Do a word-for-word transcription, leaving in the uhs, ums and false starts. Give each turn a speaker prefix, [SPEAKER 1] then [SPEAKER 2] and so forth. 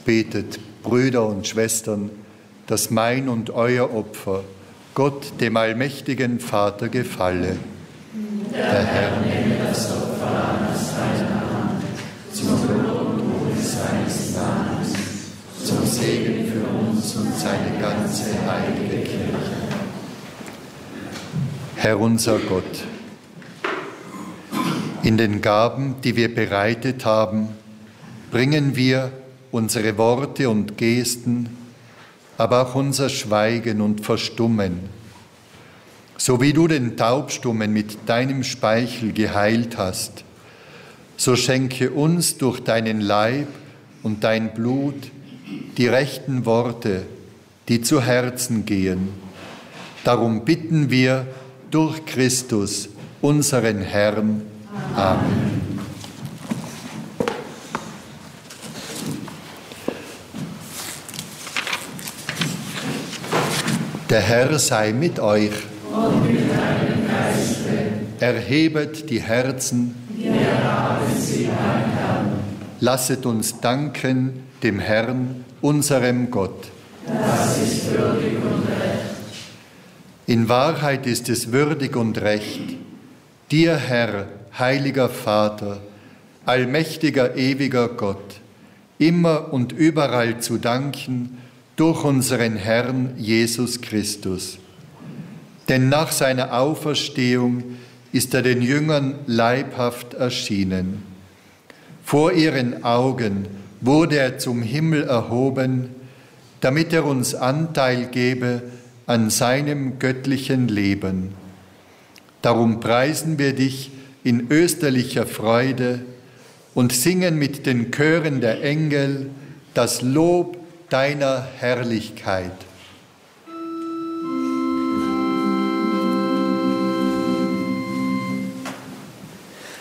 [SPEAKER 1] Betet, Brüder und Schwestern, dass mein und euer Opfer Gott, dem allmächtigen Vater, gefalle. Der Herr nehme das Opfer an aus deiner Hand, zum Lob und Ruhe seines Namens, zum Segen für uns und seine ganze heilige Kirche. Herr unser Gott, in den Gaben, die wir bereitet haben, bringen wir unsere Worte und Gesten, aber auch unser Schweigen und Verstummen. So wie du den Taubstummen mit deinem Speichel geheilt hast, so schenke uns durch deinen Leib und dein Blut die rechten Worte, die zu Herzen gehen. Darum bitten wir durch Christus, unseren Herrn. Amen. Der Herr sei mit euch.
[SPEAKER 2] Und mit deinem Geiste.
[SPEAKER 1] Erhebet die Herzen.
[SPEAKER 2] Wir haben sie beim Herrn.
[SPEAKER 1] Lasset uns danken dem Herrn, unserem Gott.
[SPEAKER 2] Das ist würdig und recht.
[SPEAKER 1] In Wahrheit ist es würdig und recht, dir, Herr, heiliger Vater, allmächtiger, ewiger Gott, immer und überall zu danken durch unseren Herrn Jesus Christus. Denn nach seiner Auferstehung ist er den Jüngern leibhaft erschienen. Vor ihren Augen wurde er zum Himmel erhoben, damit er uns Anteil gebe an seinem göttlichen Leben. Darum preisen wir dich in österlicher Freude und singen mit den Chören der Engel das Lob deiner Herrlichkeit.